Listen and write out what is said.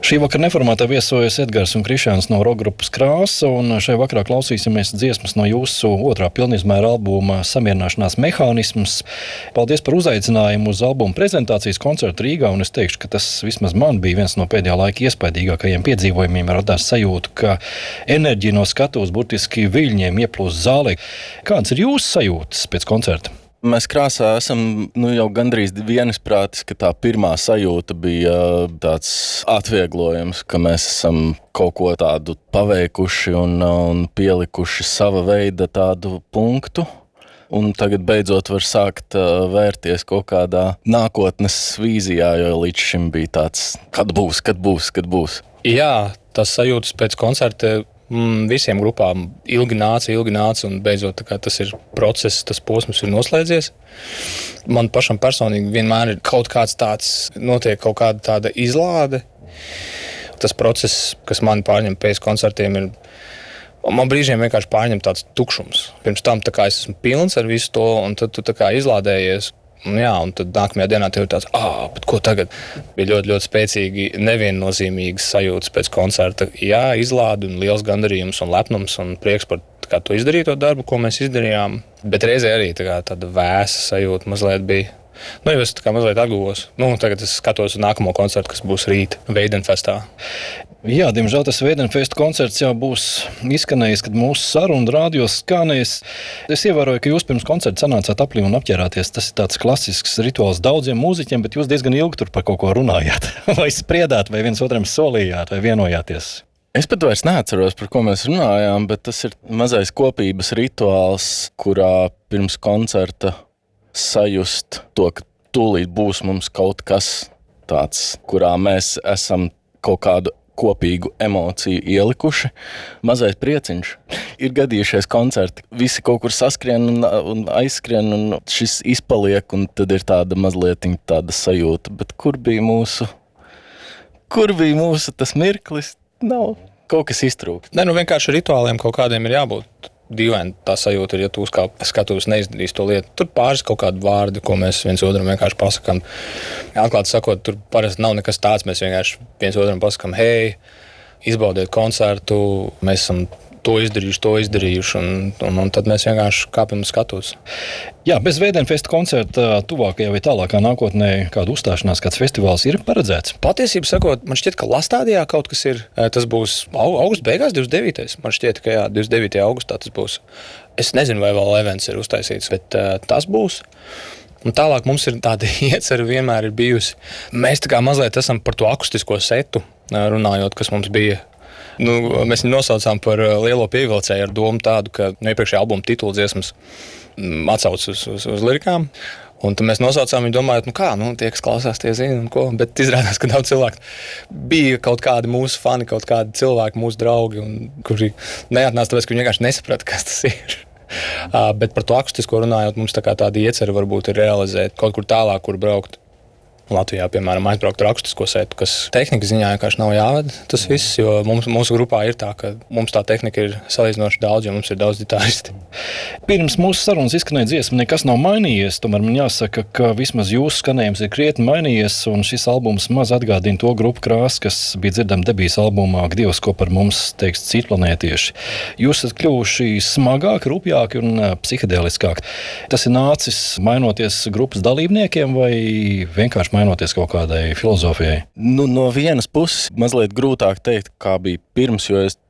Šī vakara neformātā viesojas Edgars un Krišjāns no rokgrupas Krāsa, un šajā vakarā klausīsimies dziesmas no jūsu otrā pilnizmēra albuma Samierināšanās mehānisms. Paldies par uzaicinājumu uz albuma prezentācijas koncertu Rīgā, un es teikšu, ka tas vismaz man bija viens no pēdējā laika iespaidīgākajiem piedzīvojumiem. Radās sajūta, ka enerģija no skatuves burtiski viļņiem ieplūst zālē. Kādas ir jūsu sajūtas pēc koncerta? Mēs Krāsā esam jau gandrīz vienisprātis, ka tā pirmā sajūta bija tāds atvieglojums, ka mēs esam kaut ko tādu paveikuši un pielikuši sava veida tādu punktu. Un tagad beidzot var sākt vērties kaut kādā nākotnes vīzijā, jo līdz šim bija tāds, kad būs. Jā, tas sajūtas pēc koncerta visiem grupām ilgi nāca, un beidzot tas ir process, tas posms ir noslēdzies. Man pašam personīgi vienmēr ir kaut kāds tāds, notiek kaut kāda tāda izlāde. Tas process, kas mani pārņem pēc koncertiem, man brīžiem vienkārši pārņem tāds tukšums. Pirms tam es esmu pilns ar visu to, un tad tu izlādējies. Un tad nākamajā dienā tev ir tāds, bet ko tagad? Bija ļoti, ļoti spēcīgi, neviennozīmīgas sajūtas pēc koncerta. Jā, izlāde un liels gandarījums un lepnums un prieks par to izdarīto darbu, ko mēs izdarījām. Bet reizē arī tāda vēsa sajūta mazliet bija. Jo es mazliet atguvos. Tagad es skatos uz nākamo koncertu, kas būs rīt Veidenfestā. Jā, diemžēl tas Veidenfesta koncerts jau būs izskanējis, kad mūsu saruna rādios skanēs. Es ievēroju, ka jūs pirms koncerta sanācāt aplī un apķērāties. Tas ir tāds klasisks rituāls daudziem mūziķiem, bet jūs diezgan ilgi tur par kaut ko runājāt. Vai spriedāt, vai viens otram solījāt, vai vienojāties? Es pat vairs neatceros, par ko mēs runājām, bet tas ir mazais kopības rituāls, kurā pirms koncerta sajust to, ka tūlīt būs mums kaut kas tāds, kurā mēs esam kaut kādu kopīgu emociju ielikuši. Mazais prieciņš. Ir gadījušies koncerti. Visi kaut kur saskrien un aizskrien, un šis izpaliek, un tad ir tāda mazlietiņa tāda sajūta. Bet kur bija mūsu tas mirklis? Nav. Kaut kas iztrūkst. Vienkārši rituāliem kaut kādiem ir jābūt. Dīvaini tā sajūta ir, ja tu uz kā skatuves neizdarīsi to lietu. Tur pāris kaut kādi vārdi, ko mēs viens otram vienkārši pasakām. Atklāti sakot, tur parasti nav nekas tāds. Mēs vienkārši viens otram pasakām, hei, izbaudiet koncertu, mēs esam to izdarījuši, un tad mēs vienkārši kāpjam uz skatuves. Jā, bez Veidenfesta koncerta tuvākajā vai tālākā nākotnē kāda uzstāšanās, kāds festivāls ir paredzēts? Patiesībā sakot, man šķiet, ka Lastādijā kaut kas ir. Tas būs augusta beigās, 29. Man šķiet, ka 29. augustā tas būs. Es nezinu, vai vēl events ir uztaisīts, bet tas būs. Un tālāk mums ir tāda iecerē vienmēr ir bijusi. Mēs mazliet esam par to akustisko setu runājot, kas mums bija. Mēs viņu nosaucām par lielo pievilcēju ar domu tādu, ka iepriekšējā albuma titula dziesmas atsauc uz lirikām. Un tad mēs nosaucām viņu domājot, tie, kas klausās, tie zina, bet izrādās, ka daudz cilvēku bija kaut kādi mūsu fani, kaut kādi cilvēki, mūsu draugi, kuri neatnāca tāpēc, ka viņi vienkārši nesaprata, kas tas ir. Bet par to akustisko runājot, mums tāda iecerē varbūt ir realizēt kaut kur tālāk, kur braukt. Latvijā, piemēram, aizbraukt ar akustisko setu, kas tehnikas ziņā vienkārši nav jāved tas viss, jo mūsu grupā ir tā, ka mums tā tehnika ir salīdzinoši daudz, jo mums ir daudz ģitāristi. Pirms mūsu sarunas izskanēja dziesma, nekas nav mainījies, tomēr man jāsaka, ka vismaz jūsu skanējums ir krietni mainījies, un šis albums maz atgādina to grupu Krāsa, kas bija dzirdama debijas albumā Dievs, ko par mums teiks citplanētieši. Jūs esat kļuvuši smagāki, rupjāki un psihedēliskāki. Tas ir nācis mainoties grupas dalībniekiem vai vienkārši mainoties kaut kādai filozofijai? No vienas puses mazliet grūtāk teikt, kā bija pirms, jo es